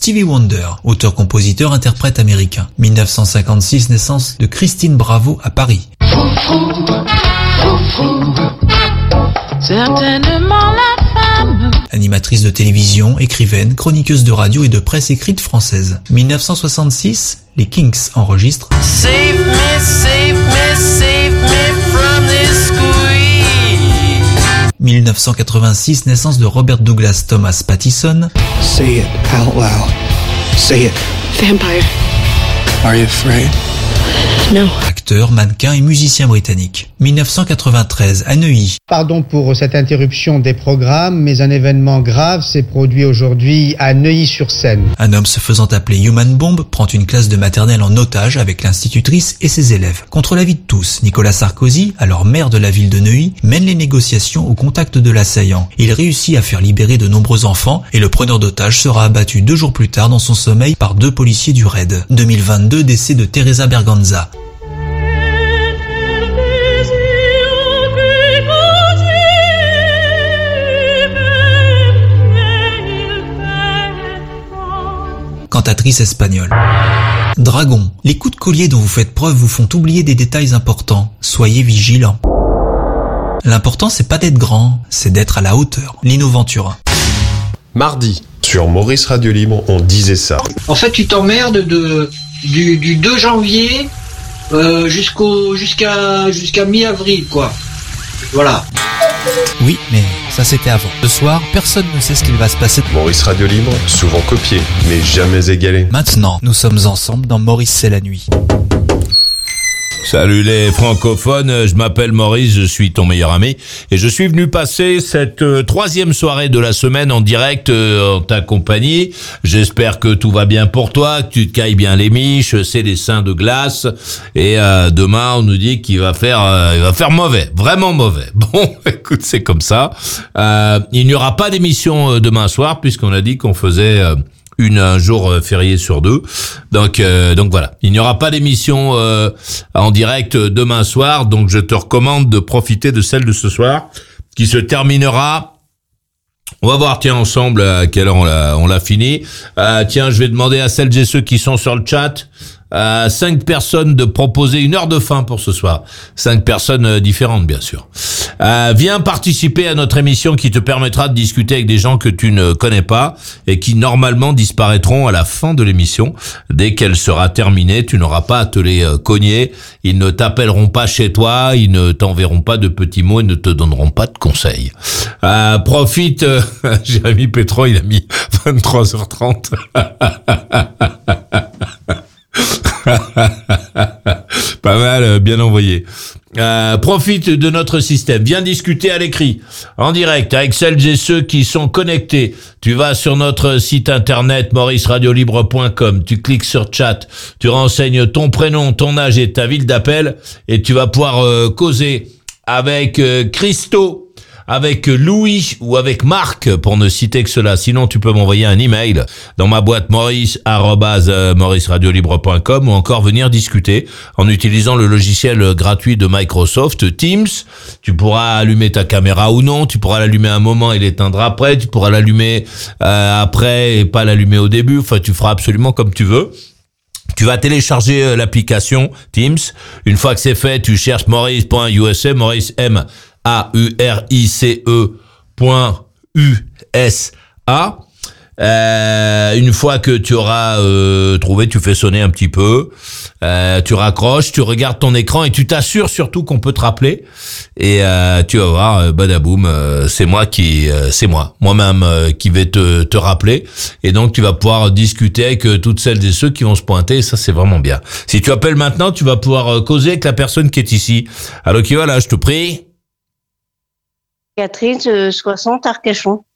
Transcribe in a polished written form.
Stevie Wonder, auteur-compositeur-interprète américain. 1956, naissance de Christine Bravo à Paris. Certainement la femme. Animatrice de télévision, écrivaine, chroniqueuse de radio et de presse écrite française. 1966, les Kinks enregistrent Save me, save me, save me from this squeeze. 1986, naissance de Robert Douglas Thomas Pattison. Say it out loud. Say it. Vampire. Are you afraid? No. Acteur, mannequin et musicien britannique. 1993, à Neuilly. Pardon pour cette interruption des programmes, mais un événement grave s'est produit aujourd'hui à Neuilly-sur-Seine. Un homme se faisant appeler Human Bomb prend une classe de maternelle en otage avec l'institutrice et ses élèves. Contre l'avis de tous, Nicolas Sarkozy, alors maire de la ville de Neuilly, mène les négociations au contact de l'assaillant. Il réussit à faire libérer de nombreux enfants et le preneur d'otages sera abattu 2 jours plus tard dans son sommeil par 2 policiers du RAID. 2022, décès de Teresa Berganza. Cantatrice espagnole. Dragon. Les coups de collier dont vous faites preuve vous font oublier des détails importants. Soyez vigilants. L'important c'est pas d'être grand, c'est d'être à la hauteur. Lino Ventura. Mardi, sur Maurice Radio Libre, on disait ça. En fait, tu t'emmerdes du 2 janvier jusqu'à mi-avril, quoi. Voilà. Oui, mais ça c'était avant. Ce soir, personne ne sait ce qu'il va se passer. Maurice Radio Libre, souvent copié, mais jamais égalé. Maintenant, nous sommes ensemble dans Maurice c'est la nuit. Salut les francophones, je m'appelle Maurice, je suis ton meilleur ami et je suis venu passer cette 3e soirée de la semaine en direct en ta compagnie. J'espère que tout va bien pour toi, que tu te cailles bien les miches, c'est des seins de glace et demain on nous dit qu'il va faire mauvais, vraiment mauvais. Bon, écoute, c'est comme ça. Il n'y aura pas d'émission demain soir puisqu'on a dit qu'on faisait un jour férié sur 2. Donc voilà. Il n'y aura pas d'émission en direct demain soir. Donc je te recommande de profiter de celle de ce soir qui se terminera. On va voir, tiens, ensemble à quelle heure on l'a fini. Tiens, je vais demander à celles et ceux qui sont sur le chat, 5 personnes de proposer 1 heure de fin pour ce soir. 5 personnes différentes, bien sûr. Viens participer à notre émission qui te permettra de discuter avec des gens que tu ne connais pas et qui normalement disparaîtront à la fin de l'émission. Dès qu'elle sera terminée, tu n'auras pas à te les cogner. Ils ne t'appelleront pas chez toi, ils ne t'enverront pas de petits mots et ne te donneront pas de conseils. Profite, Jérémy Pétron, il a mis 23h30. Pas mal, bien envoyé. Profite de notre système. Viens discuter à l'écrit, en direct, avec celles et ceux qui sont connectés. Tu vas sur notre site internet mauriceradiolibre.com, tu cliques sur chat, tu renseignes ton prénom, ton âge et ta ville d'appel, et tu vas pouvoir causer avec Christo, avec Louis ou avec Marc, pour ne citer que cela. Sinon, tu peux m'envoyer un email dans ma boîte maurice@mauriceradiolibre.com ou encore venir discuter en utilisant le logiciel gratuit de Microsoft Teams. Tu pourras allumer ta caméra ou non, tu pourras l'allumer un moment et l'éteindre après, tu pourras l'allumer après et pas l'allumer au début. Enfin, tu feras absolument comme tu veux. Tu vas télécharger l'application Teams. Une fois que c'est fait, tu cherches maurice.usa, Maurice maurice.usa. Une fois que tu auras trouvé, tu fais sonner un petit peu, tu raccroches, tu regardes ton écran et tu t'assures surtout qu'on peut te rappeler. Et tu vas voir, badaboum, c'est moi-même qui vais te rappeler. Et donc tu vas pouvoir discuter avec toutes celles et ceux qui vont se pointer. Et ça, c'est vraiment bien. Si tu appelles maintenant, tu vas pouvoir causer avec la personne qui est ici. Alors qui va là, je te prie. Catherine, 60, Arcachon.